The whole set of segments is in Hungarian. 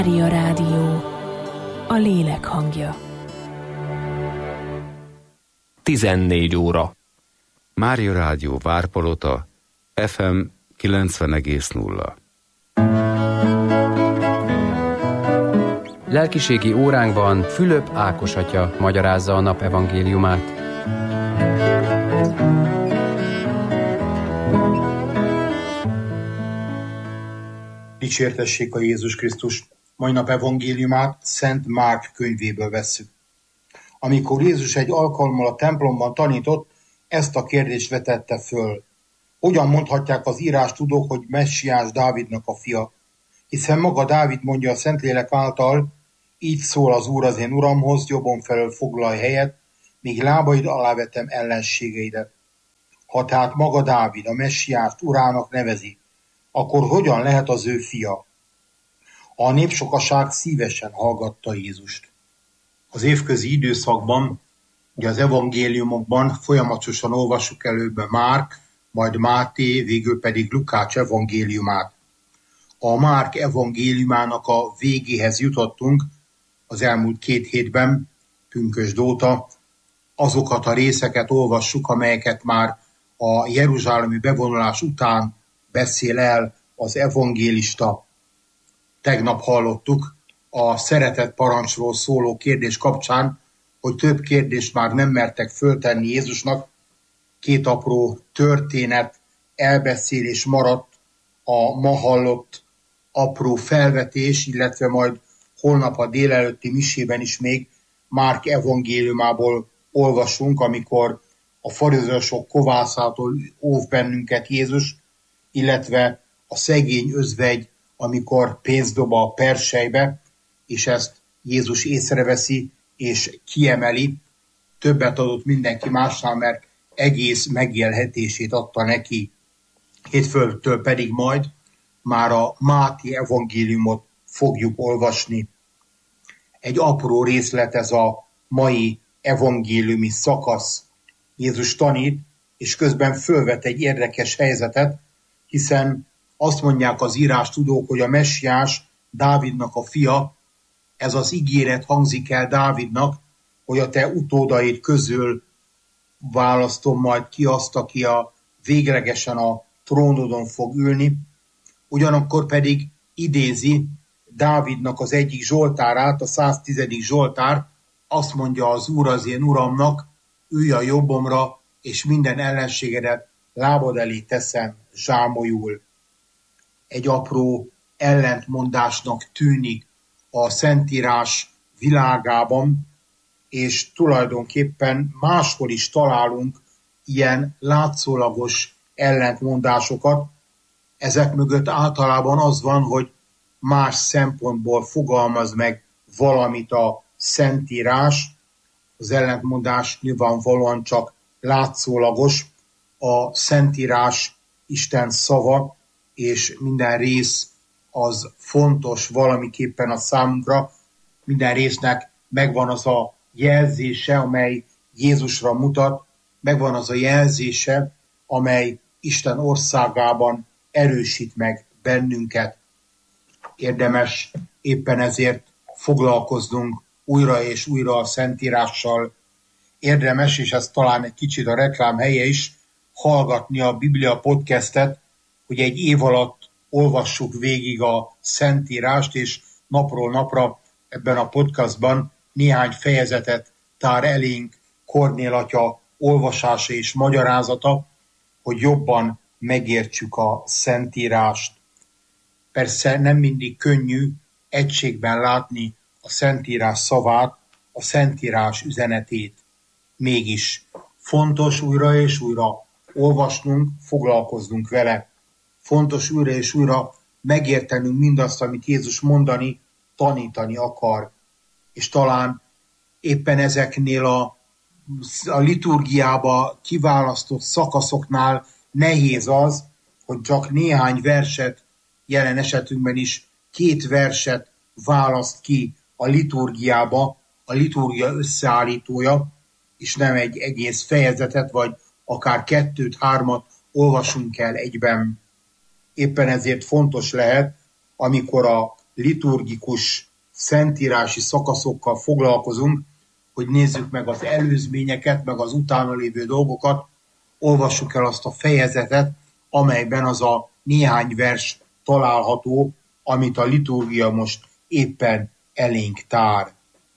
Mária Rádió, a lélek hangja. 14 óra. Mária Rádió Várpalota, FM 90,0. Lelkiségi óránkban Fülöp Ákos atya magyarázza a nap evangéliumát. Dicsértessék a Jézus Krisztus! Mai nap evangéliumát Szent Márk könyvéből vesszük. Amikor Jézus egy alkalommal a templomban tanított, ezt a kérdést vetette föl. Hogyan mondhatják az írástudók, hogy Messiás Dávidnak a fia? Hiszen maga Dávid mondja a Szentlélek által, így szól az Úr az én Uramhoz, jobbon felől foglalj helyet, míg lábaid alá vetem ellenségeidet. Ha tehát maga Dávid a Messiást Urának nevezi, akkor hogyan lehet az ő fia? A népsokaság szívesen hallgatta Jézust. Az évközi időszakban, ugye az evangéliumokban folyamatosan olvassuk előbb Márk, majd Máté, végül pedig Lukács evangéliumát. A Márk evangéliumának a végéhez jutottunk az elmúlt 2 hétben, pünkösd óta. Azokat a részeket olvassuk, amelyeket már a jeruzsálemi bevonulás után beszél el az evangélista. Tegnap hallottuk a szeretet parancsról szóló kérdés kapcsán, hogy több kérdést már nem mertek föltenni Jézusnak. 2 apró történet, elbeszélés maradt a ma hallott apró felvetés, illetve majd holnap a délelőtti misében is még Márk evangéliumából olvasunk, amikor a farizeusok kovászától óv bennünket Jézus, illetve a szegény özvegy, amikor pénzt dob a perselybe, és ezt Jézus észreveszi és kiemeli. Többet adott mindenki másnál, mert egész megélhetését adta neki. Hétfőtől pedig majd már a Máté evangéliumot fogjuk olvasni. Egy apró részlet ez a mai evangéliumi szakasz. Jézus tanít, és közben fölvet egy érdekes helyzetet, hiszen azt mondják az írástudók, hogy a Messiás Dávidnak a fia. Ez az ígéret hangzik el Dávidnak, hogy a te utódaid közül választom majd ki azt, aki véglegesen a trónodon fog ülni. Ugyanakkor pedig idézi Dávidnak az egyik zsoltárát, a 110. zsoltár, azt mondja az Úr az én Uramnak, ülj a jobbomra, és minden ellenségedet lábad elé teszem zsámolyul. Egy apró ellentmondásnak tűnik a Szentírás világában, és tulajdonképpen máshol is találunk ilyen látszólagos ellentmondásokat. Ezek mögött általában az van, hogy más szempontból fogalmaz meg valamit a Szentírás. Az ellentmondás nyilvánvalóan csak látszólagos. A Szentírás Isten szava, és minden rész az fontos valamiképpen a számunkra. Minden résznek megvan az a jelzése, amely Jézusra mutat, megvan az a jelzése, amely Isten országában erősít meg bennünket. Érdemes éppen ezért foglalkoznunk újra és újra a Szentírással. Érdemes, és ez talán egy kicsit a reklám helye is, hallgatni a Biblia podcastet, hogy egy év alatt olvassuk végig a Szentírást, és napról napra ebben a podcastban néhány fejezetet tár elénk Kornél atya olvasása és magyarázata, hogy jobban megértsük a Szentírást. Persze nem mindig könnyű egységben látni a Szentírás szavát, a Szentírás üzenetét. Mégis fontos újra és újra olvasnunk, foglalkoznunk vele. Fontos újra és újra megértenünk mindazt, amit Jézus mondani, tanítani akar. És talán éppen ezeknél a liturgiába kiválasztott szakaszoknál nehéz az, hogy csak néhány verset, jelen esetünkben is 2 verset választ ki a liturgiába, a liturgia összeállítója, és nem egy egész fejezetet, vagy akár 2-3 olvasunk el egyben. Éppen ezért fontos lehet, amikor a liturgikus, szentírási szakaszokkal foglalkozunk, hogy nézzük meg az előzményeket, meg az utána lévő dolgokat, olvassuk el azt a fejezetet, amelyben az a néhány vers található, amit a liturgia most éppen elénk tár.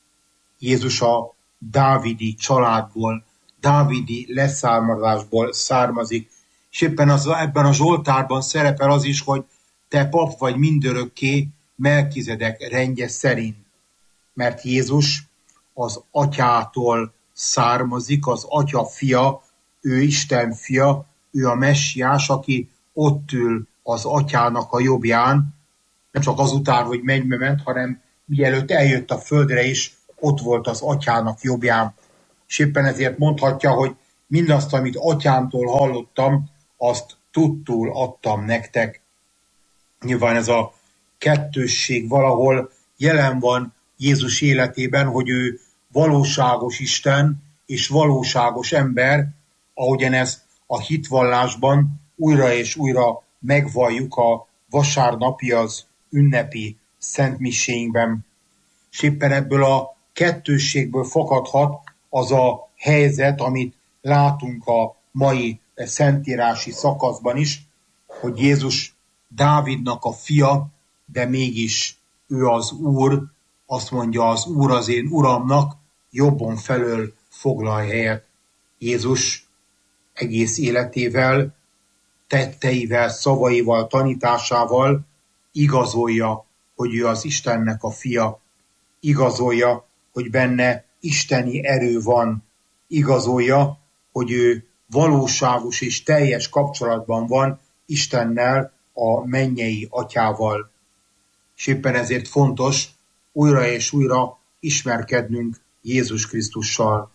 Jézus a dávidi családból, dávidi leszármazásból származik, és éppen ebben a Zsoltárban szerepel az is, hogy te pap vagy mindörökké Melkizedek rendje szerint. Mert Jézus az atyától származik, az atya fia, ő Isten fia, ő a messiás, aki ott ül az atyának a jobbján, nem csak azután, hogy mennybe ment, hanem mielőtt eljött a földre is, ott volt az atyának jobbján. És éppen ezért mondhatja, hogy mindazt, amit atyámtól hallottam, azt tudtul adtam nektek. Nyilván ez a kettősség valahol jelen van Jézus életében, hogy ő valóságos Isten és valóságos ember, ahogyan ezt a hitvallásban újra és újra megvalljuk a vasárnapi, az ünnepi szentmiséinkben. És éppen ebből a kettősségből fakadhat az a helyzet, amit látunk a mai szentírási szakaszban is, hogy Jézus Dávidnak a fia, de mégis ő az Úr, azt mondja, az Úr az én Uramnak, jobbon felől foglalj helyet. Jézus egész életével, tetteivel, szavaival, tanításával igazolja, hogy ő az Istennek a fia, igazolja, hogy benne isteni erő van, igazolja, hogy ő valóságos és teljes kapcsolatban van Istennel, a mennyei atyával. És éppen ezért fontos újra és újra ismerkednünk Jézus Krisztussal.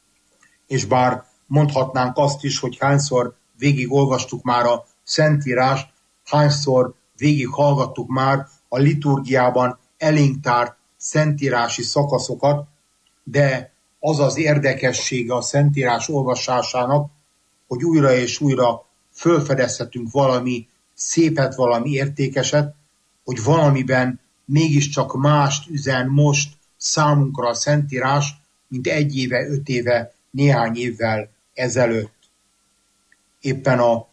És bár mondhatnánk azt is, hogy hányszor végigolvastuk már a Szentírást, hányszor végighallgattuk már a liturgiában elénk tárt szentírási szakaszokat, de az az érdekessége a Szentírás olvasásának, hogy újra és újra fölfedezhetünk valami szépet, valami értékeset, hogy valamiben mégiscsak mást üzen most számunkra a Szentírás, mint 1 éve, 5 éve, néhány évvel ezelőtt. Éppen a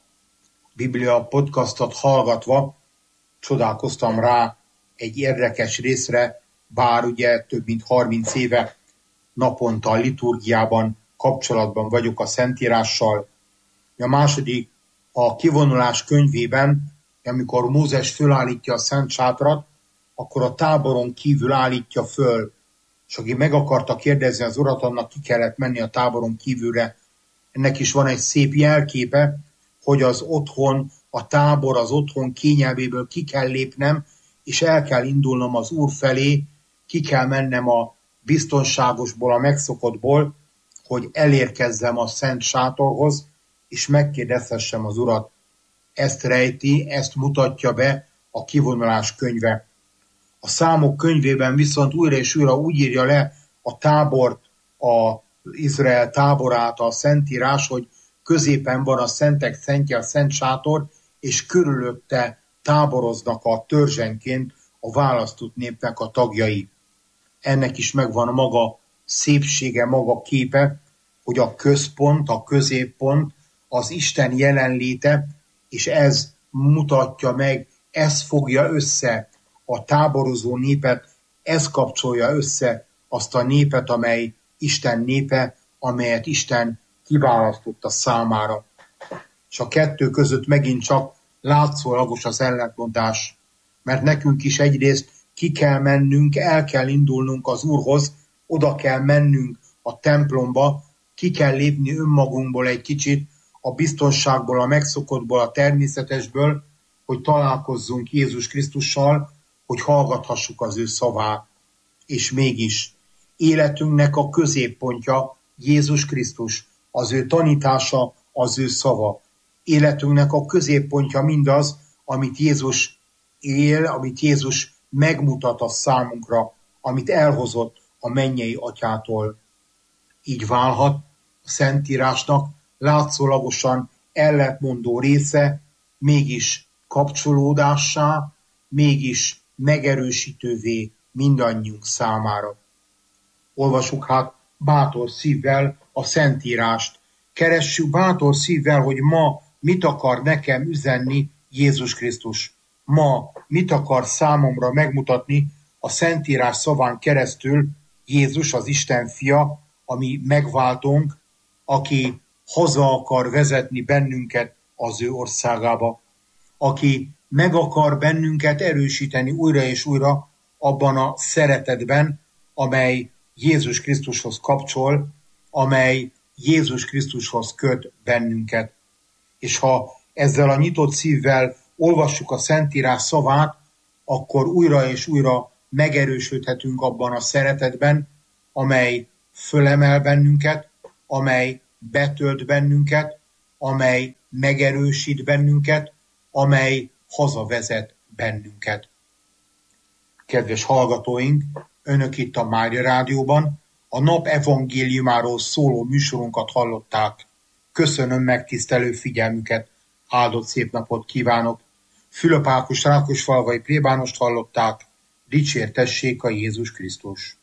Biblia podcastot hallgatva csodálkoztam rá egy érdekes részre, bár ugye több mint 30 éve naponta a liturgiában kapcsolatban vagyok a Szentírással. A második, a kivonulás könyvében, amikor Mózes fölállítja a Szent Sátrat, akkor a táboron kívül állítja föl. És aki meg akarta kérdezni az Urat, annak ki kellett menni a táboron kívülre. Ennek is van egy szép jelképe, hogy az otthon, a tábor, az otthon kényelméből ki kell lépnem, és el kell indulnom az Úr felé, ki kell mennem a biztonságosból, a megszokottból, hogy elérkezzem a Szent Sátorhoz, és megkérdezhessem az Urat. Ezt rejti, ezt mutatja be a kivonulás könyve. A Számok könyvében viszont újra és újra úgy írja le a tábort, az Izrael táborát, a Szentírás, hogy középen van a Szentek Szentje, a Szent Sátor, és körülötte táboroznak a törzsenként a választott népnek a tagjai. Ennek is megvan a maga szépsége, maga képe, hogy a központ, a középpont az Isten jelenléte, és ez mutatja meg, ez fogja össze a táborozó népet, ez kapcsolja össze azt a népet, amely Isten népe, amelyet Isten kiválasztott a számára. És a kettő között megint csak látszólagos az ellentmondás, mert nekünk is egyrészt ki kell mennünk, el kell indulnunk az Úrhoz, oda kell mennünk a templomba, ki kell lépni önmagunkból egy kicsit, a biztonságból, a megszokottból, a természetesből, hogy találkozzunk Jézus Krisztussal, hogy hallgathassuk az ő szavát. És mégis életünknek a középpontja Jézus Krisztus, az ő tanítása, az ő szava. Életünknek a középpontja mindaz, amit Jézus él, amit Jézus megmutat a számunkra, amit elhozott a mennyei atyától. Így válhat a Szentírásnak látszólagosan ellentmondó része, mégis kapcsolódássá, mégis megerősítővé mindannyiunk számára. Olvassuk hát bátor szívvel a Szentírást. Keressük bátor szívvel, hogy ma mit akar nekem üzenni Jézus Krisztus. Ma mit akar számomra megmutatni a Szentírás szaván keresztül Jézus, az Isten fia, ami megváltónk, aki haza akar vezetni bennünket az ő országába, aki meg akar bennünket erősíteni újra és újra abban a szeretetben, amely Jézus Krisztushoz kapcsol, amely Jézus Krisztushoz köt bennünket. És ha ezzel a nyitott szívvel olvassuk a Szentírás szavát, akkor újra és újra megerősödhetünk abban a szeretetben, amely fölemel bennünket, amely betölt bennünket, amely megerősít bennünket, amely hazavezet bennünket. Kedves hallgatóink, önök itt a Mária Rádióban a nap evangéliumáról szóló műsorunkat hallották. Köszönöm megtisztelő figyelmüket, áldott szép napot kívánok. Fülöp Ákos Rákosfalvai plébánost hallották, dicsértessék a Jézus Krisztus.